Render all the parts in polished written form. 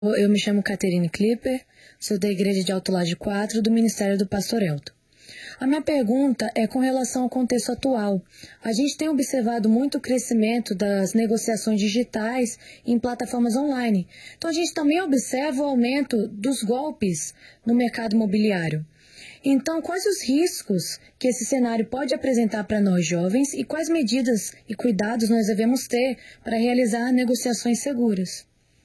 Eu me chamo Caterine Klipper, sou da Igreja de Alto Laje 4 do Ministério do Pastor Elton. A minha pergunta é com relação ao contexto atual. A gente tem observado muito o crescimento das negociações digitais em plataformas online. Então a gente também observa o aumento dos golpes no mercado imobiliário. Então, quais os riscos que esse cenário pode apresentar para nós jovens e quais medidas e cuidados nós devemos ter para realizar negociações seguras?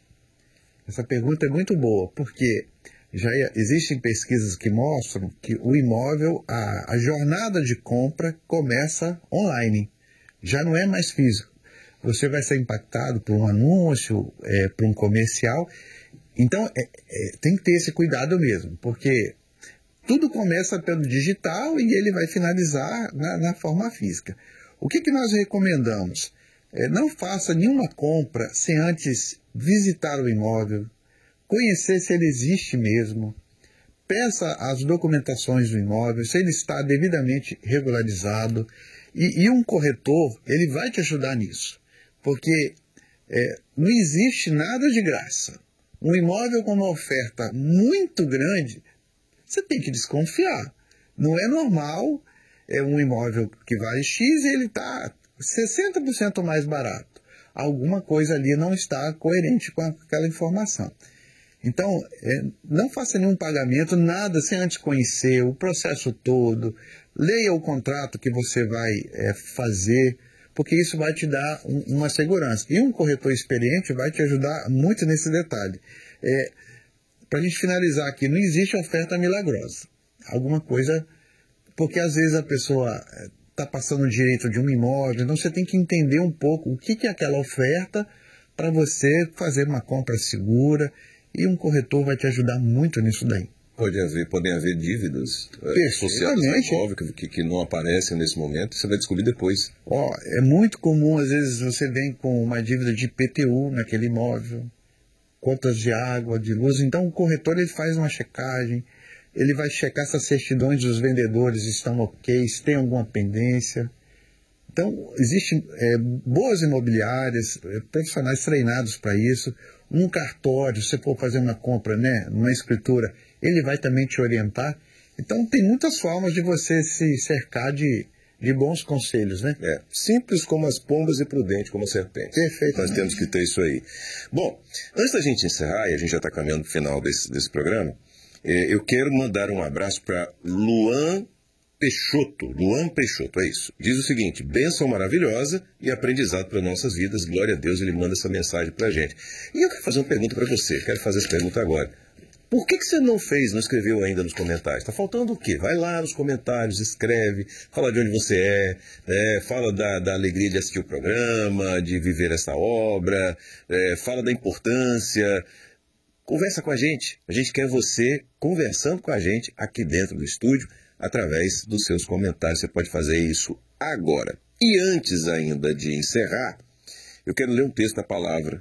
Essa pergunta é muito boa, porque já existem pesquisas que mostram que o imóvel, a jornada de compra começa online, já não é mais físico. Você vai ser impactado por um anúncio, por um comercial, então tem que ter esse cuidado mesmo, porque tudo começa pelo digital e ele vai finalizar na forma física. O que nós recomendamos? Não faça nenhuma compra sem antes visitar o imóvel, conhecer se ele existe mesmo, peça as documentações do imóvel, se ele está devidamente regularizado, e um corretor, ele vai te ajudar nisso, porque não existe nada de graça. Um imóvel com uma oferta muito grande, você tem que desconfiar. Não é normal um imóvel que vale X e ele está 60% mais barato. Alguma coisa ali não está coerente com aquela informação. Então, não faça nenhum pagamento, nada sem antes conhecer o processo todo. Leia o contrato que você vai fazer, porque isso vai te dar uma segurança. E um corretor experiente vai te ajudar muito nesse detalhe. Para a gente finalizar aqui, não existe oferta milagrosa. Alguma coisa, porque às vezes a pessoa está passando o direito de um imóvel, então você tem que entender um pouco o que é aquela oferta para você fazer uma compra segura, e um corretor vai te ajudar muito nisso daí. Podem haver dívidas associadas ao imóvel que não aparecem nesse momento, você vai descobrir depois. É muito comum, às vezes você vem com uma dívida de IPTU naquele imóvel, contas de água, de luz, então o corretor ele faz uma checagem, ele vai checar se as certidões dos vendedores estão ok, se tem alguma pendência. Então, existem boas imobiliárias, profissionais treinados para isso. Um cartório, se você for fazer uma compra, numa escritura, ele vai também te orientar. Então, tem muitas formas de você se cercar de bons conselhos, né? Simples como as pombas e prudente como a serpente. Perfeito. Nós temos que ter isso aí. Bom, antes da gente encerrar, e a gente já está caminhando para o final desse programa, eu quero mandar um abraço para Luan Peixoto, é isso. Diz o seguinte: bênção maravilhosa e aprendizado para nossas vidas. Glória a Deus, ele manda essa mensagem para a gente. E eu quero fazer uma pergunta para você, quero fazer essa pergunta agora. Por que você não escreveu ainda nos comentários? Está faltando o quê? Vai lá nos comentários, escreve, fala de onde você fala da alegria de assistir o programa, de viver essa obra, fala da importância. Conversa com a gente quer você conversando com a gente aqui dentro do estúdio, através dos seus comentários. Você pode fazer isso agora. E antes ainda de encerrar, eu quero ler um texto da palavra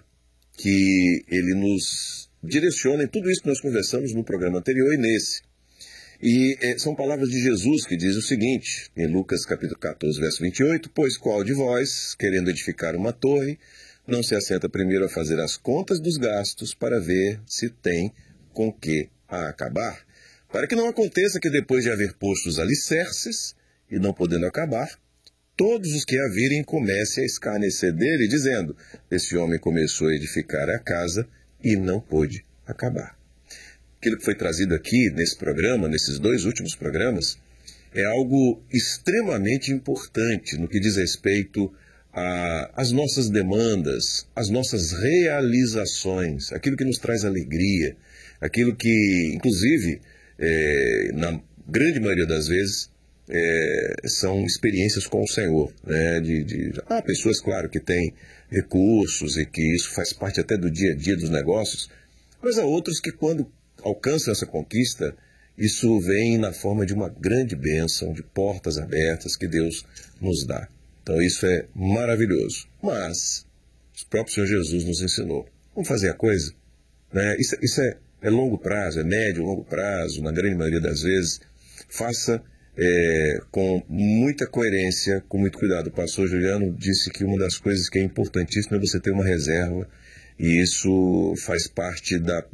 que ele nos direciona em tudo isso que nós conversamos no programa anterior e nesse. E são palavras de Jesus que diz o seguinte, em Lucas capítulo 14, verso 28, pois qual de vós, querendo edificar uma torre, não se assenta primeiro a fazer as contas dos gastos para ver se tem com que a acabar? Para que não aconteça que depois de haver posto os alicerces, e não podendo acabar, todos os que a virem comecem a escarnecer dele, dizendo, esse homem começou a edificar a casa e não pôde acabar. Aquilo que foi trazido aqui nesse programa, nesses 2 últimos programas, é algo extremamente importante no que diz respeito às nossas demandas, às nossas realizações, aquilo que nos traz alegria, aquilo que, inclusive, na grande maioria das vezes, são experiências com o Senhor, né? Há pessoas, claro, que têm recursos e que isso faz parte até do dia a dia dos negócios, mas há outros que, quando alcançam essa conquista, isso vem na forma de uma grande bênção, de portas abertas que Deus nos dá. Então isso é maravilhoso. Mas o próprio Senhor Jesus nos ensinou. Vamos fazer a coisa, né? Isso é longo prazo, é médio, longo prazo, na grande maioria das vezes. Faça com muita coerência, com muito cuidado. O pastor Juliano disse que uma das coisas que é importantíssima é você ter uma reserva E isso faz parte da